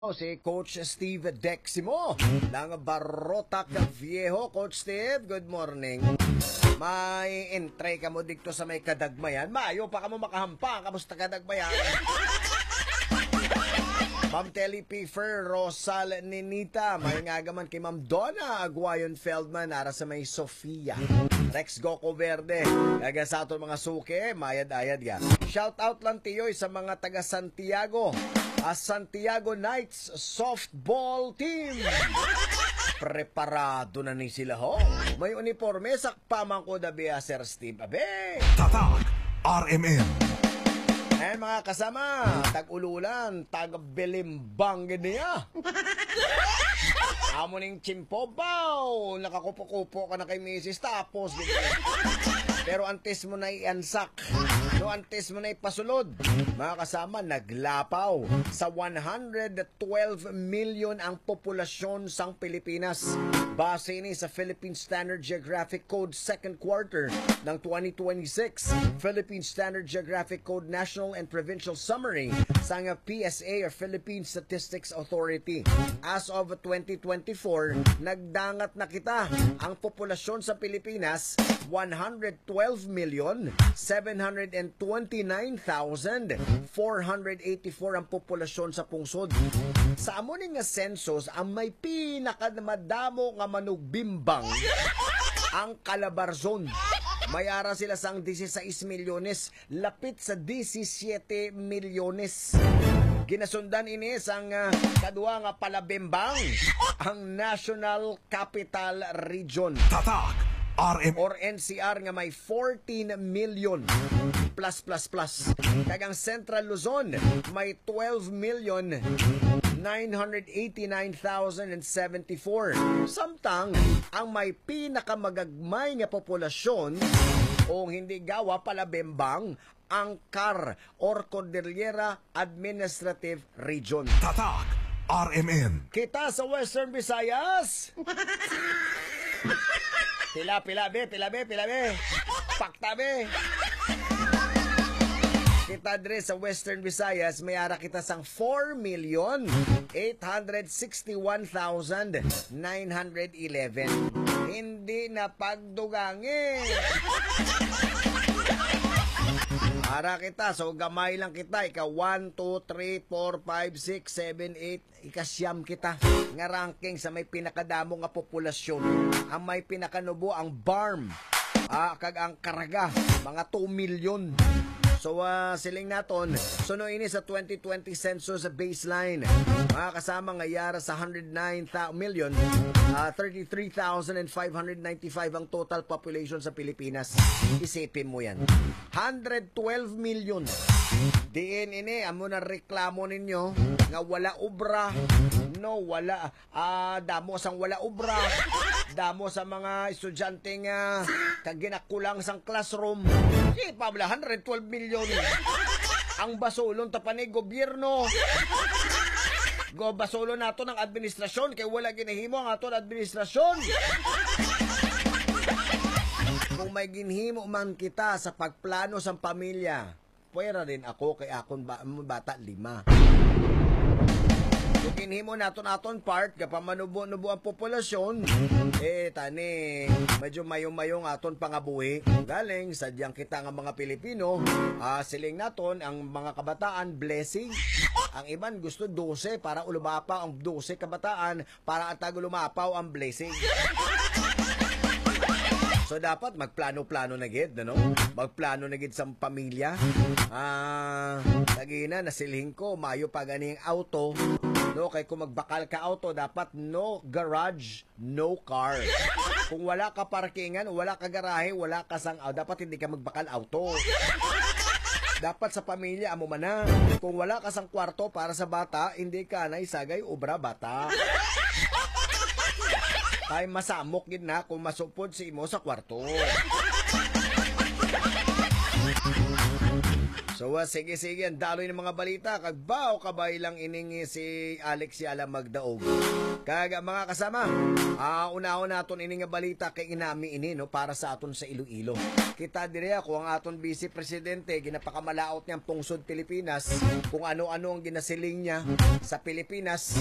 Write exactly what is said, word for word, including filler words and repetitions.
Si Coach Steve Deximo ng Barotac Viejo. Coach Steve, good morning. May entry ka mo dito sa may kadagmayan. Mayo pa ka mo makahampa. Kamusta kadagmayan? Ma'am Telly Piffer, Rosal Ninita. May ngagaman kay Ma'am Donna Aguayon Feldman ara sa may Sofia. Rex Goco Verde. Kaga sa ato mga suke, mayad-ayad ya. Shout out lang tiyoy sa mga taga Santiago. A Santiago Knights softball team. Preparado na ni sila ho. May uniforme sakpaman ko da biya Sir Steve. Abe. Tatak R M N. Eh mga kasama, tag-ululan, tag-bilimbang niya. Amo ning chimpobaw, nakakupo-kupo ka na kay Missus tapos dito. Pero antes mo na iansak, no antes mo na ipasulod. Mga kasama, naglapaw sa one hundred twelve million ang populasyon sang Pilipinas. Base ni sa Philippine Standard Geographic Code second quarter ng twenty twenty-six, Philippine Standard Geographic Code National and Provincial Summary sang P S A or Philippine Statistics Authority. As of twenty twenty-four, nagdangat na kita ang populasyon sa Pilipinas one hundred twelve million seven hundred twenty-nine thousand four hundred eighty-four ang populasyon sa pungsod. Sa amo ning nga census ang may pinakamadamo nga manugbimbang ang Calabarzon. May ara sila sang dieciséis milyones, lapit sa disisyete milyones. Ginasundan ini sang uh, kadua nga palabimbang ang National Capital Region. Tatak R M or N C R nga may fourteen million plus plus plus. Kagang Central Luzon may twelve million nine hundred eighty-nine thousand seventy-four. Samtang ang may pinakamagagmay nga populasyon o hindi gawa palabembang ang C A R or Cordillera Administrative Region. Tatak R M N. Kita sa Western Visayas. Pila, pila, be, pila, be, pila, be. Pakta, be. Kita dre sa Western Visayas, may ara kita sang four million eight hundred sixty-one thousand nine hundred eleven. Hindi na pagdugangin. Ara kita, so gamay lang kita. Ika one, two, three, four, five, six, seven, eight. Ikasyam kita. Nga ranking sa may pinakadamo nga populasyon. Ang may pinakanubo ang B A R M. Ah, kag ang Karaga. Mga two million. So, uh, siling naton, suno ini sa twenty twenty census baseline. Mga kasama nga yara sa one hundred nine million, uh, thirty-three thousand five hundred ninety-five ang total population sa Pilipinas. Isipin mo yan. one hundred twelve million. Diin ini, amo na reklamo ninyo nga wala ubra. No, wala. Uh, damo sang wala ubra. Damo sa mga estudyante nga kaginakulang sang classroom. Di pa one hundred twelve million. Ang basulon tapanay gobyerno. Go basulon nato ng administrasyon kay wala ginahimo ang aton administrasyon. Kung may ginhimo man kita sa pagplano sa pamilya, pwera din ako kay akon ba, bata lima. Kung ginhimo naton-aton part, kapamanubo-nubo ang populasyon, eh, tani, medyo mayong-mayong aton pangabuhi. Galing, sadyang kita nga mga Pilipino, ah, siling naton, ang mga kabataan, blessing. Ang iban gusto twelve para ulumapaw ang twelve kabataan, para at lumapaw ang blessing. So dapat magplano-plano na gid, no? Magplano na gid sa pamilya. Ah, tagina nasilhin ko mayo pa ganing auto. No, kay kung magbakal ka auto, dapat no garage, no car. Kung wala ka parkingan, wala ka garahe, wala ka sang uh, dapat hindi ka magbakal auto. Dapat sa pamilya amo man na. Kung wala ka sang kwarto para sa bata, hindi ka na isagay obra bata. Tay masamok gid na kung masupod si imo sa kwarto. So uh, sige sige, ang daloy ng mga balita kagbaw kabay lang iningi si Alex Yala Magdaog. Kag mga kasama, ah una-una naton ini nga balita kay inami ini no para sa aton sa Iloilo. Kita dire ako ang aton Vice Presidente ginapakamalaot niyang pungsod Pilipinas kung ano-ano ang ginasiling niya sa Pilipinas.